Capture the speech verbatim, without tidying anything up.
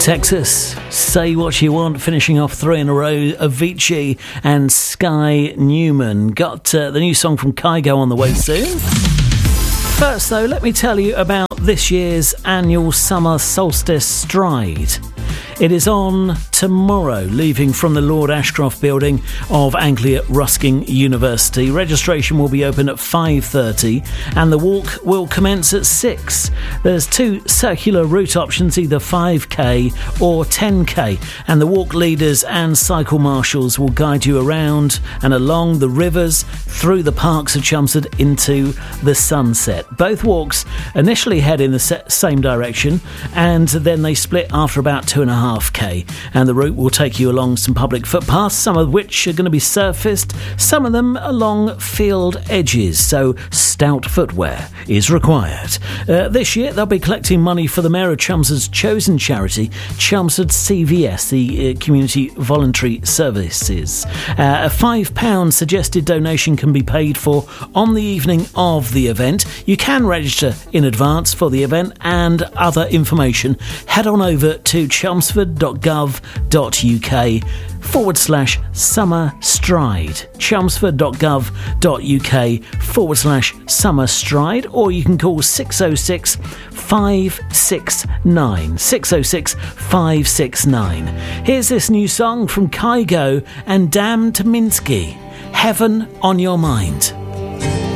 Texas, Say What You Want, finishing off three in a row, Avicii and Sky Newman. Got uh, the new song from Kygo on the way soon. First though, let me tell you about this year's annual summer solstice stride. It is on tomorrow, leaving from the Lord Ashcroft building of Anglia Ruskin University. Registration will be open at five thirty and the walk will commence at six. There's two circular route options, either five k or ten k, and the walk leaders and cycle marshals will guide you around and along the rivers, through the parks of Chelmsford into the sunset. Both walks initially head in the same direction and then they split after about two and a half k, and the route will take you along some public footpaths, some of which are going to be surfaced, some of them along field edges, so stout footwear is required. Uh, this year they'll be collecting money for the Mayor of Chelmsford's chosen charity, Chelmsford C V S, the uh, Community Voluntary Services. Uh, a five pounds suggested donation can be paid for on the evening of the event. You can register in advance for the event, and other information, head on over to chelmsford.gov.uk forward slash summer stride. chelmsford.gov.uk forward slash summer stride, or you can call six oh six, five six nine. six oh six, five six nine. Here's this new song from Kygo and Dan Tyminski, Heaven on Your Mind.